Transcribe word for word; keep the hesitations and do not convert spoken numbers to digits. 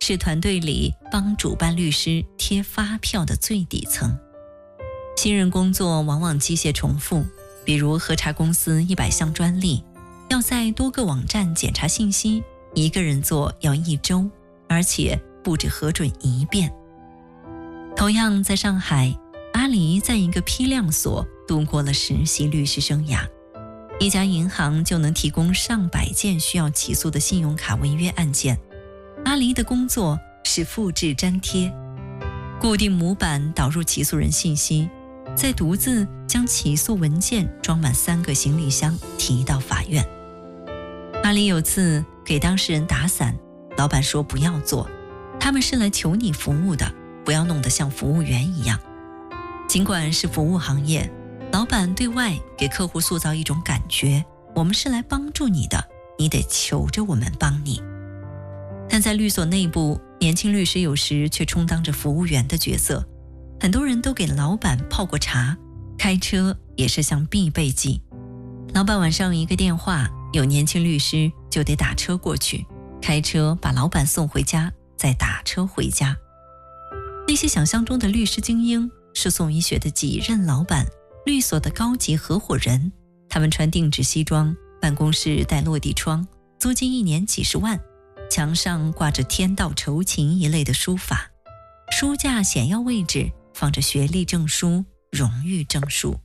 是团队里帮主办律师贴发票的最底层。新人工作往往机械重复，比如核查公司一百项专利，要在多个网站检查信息，一个人做要一周，而且不止核准一遍。同样在上海，阿黎在一个批量所度过了实习律师生涯，一家银行就能提供上百件需要起诉的信用卡违约案件。阿黎的工作是复制粘贴，固定模板导入起诉人信息，再独自将起诉文件装满三个行李箱提到法院。阿黎有次给当事人打伞，老板说不要做，他们是来求你服务的，不要弄得像服务员一样。尽管是服务行业，老板对外给客户塑造一种感觉，我们是来帮助你的，你得求着我们帮你。但在律所内部，年轻律师有时却充当着服务员的角色，很多人都给老板泡过茶，开车也是项必备技。老板晚上一个电话，有年轻律师就得打车过去，开车把老板送回家，再打车回家。那些想象中的律师精英是宋一雪的几任老板，律所的高级合伙人，他们穿定制西装，办公室带落地窗，租金一年几十万，墙上挂着天道酬勤一类的书法，书架显要位置放着学历证书、荣誉证书。